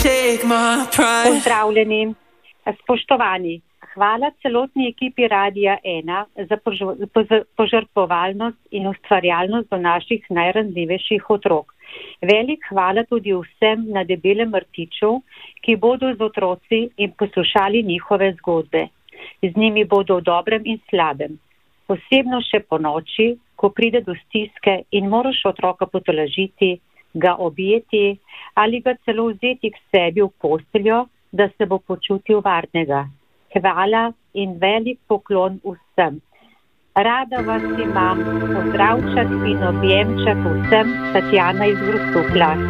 Pozdravljeni, spoštovani. Hvala celotni ekipi Radia 1 za požrtvovalnost in ustvarjalnost do naših najranljivejših otrok. Velik hvala tudi vsem na Debelem rtiču, ki bodo z otroci in poslušali njihove zgodbe. Z njimi bodo v dobrem in slabem. Posebno še po noči, ko pride do stiske in moraš otroka potolažiti, ga objeti ali ga celo vzeti k sebi v posteljo, da se bo počutil varnega. Hvala in velik poklon vsem. Rada vas imam, pozdravčat in objemčat vsem, Tatjana iz Grosuplja.